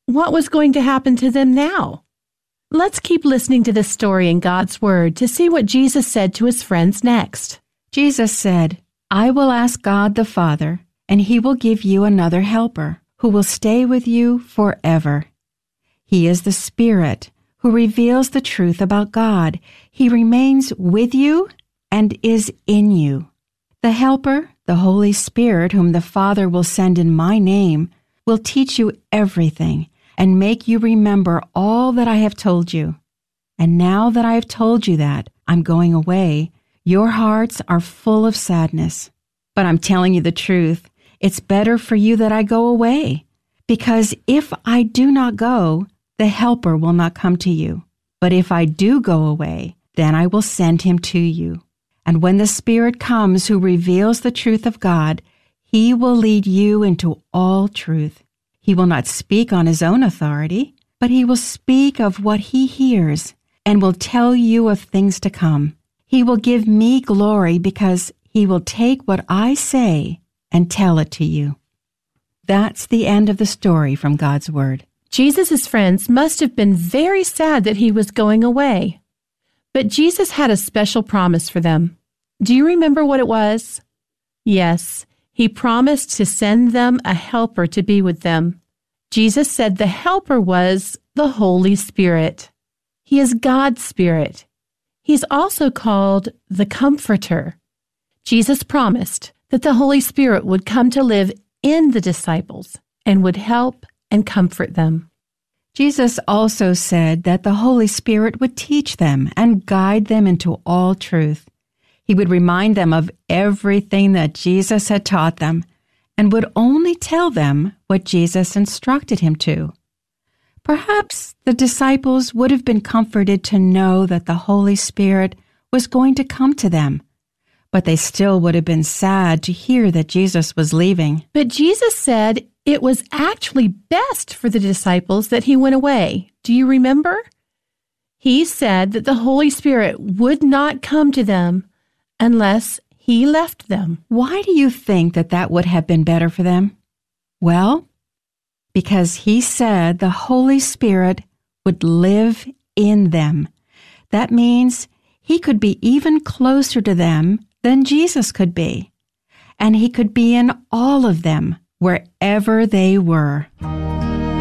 what was going to happen to them now? Let's keep listening to this story in God's Word to see what Jesus said to his friends next. Jesus said, "I will ask God the Father, and He will give you another helper who will stay with you forever. He is the Spirit who reveals the truth about God. He remains with you and is in you. The Helper, the Holy Spirit, whom the Father will send in my name, will teach you everything and make you remember all that I have told you. And now that I have told you that I'm going away, your hearts are full of sadness. But I'm telling you the truth. It's better for you that I go away, because if I do not go, the Helper will not come to you. But if I do go away, then I will send him to you. And when the Spirit comes who reveals the truth of God, he will lead you into all truth. He will not speak on his own authority, but he will speak of what he hears and will tell you of things to come. He will give me glory because he will take what I say and tell it to you." That's the end of the story from God's Word. Jesus' friends must have been very sad that he was going away. But Jesus had a special promise for them. Do you remember what it was? Yes, he promised to send them a helper to be with them. Jesus said the helper was the Holy Spirit. He is God's Spirit. He's also called the Comforter. Jesus promised that the Holy Spirit would come to live in the disciples and would help and comfort them. Jesus also said that the Holy Spirit would teach them and guide them into all truth. He would remind them of everything that Jesus had taught them and would only tell them what Jesus instructed him to. Perhaps the disciples would have been comforted to know that the Holy Spirit was going to come to them, but they still would have been sad to hear that Jesus was leaving. But Jesus said it was actually best for the disciples that he went away. Do you remember? He said that the Holy Spirit would not come to them unless he left them. Why do you think that that would have been better for them? Well, because he said the Holy Spirit would live in them. That means he could be even closer to them than Jesus could be. And he could be in all of them, wherever they were.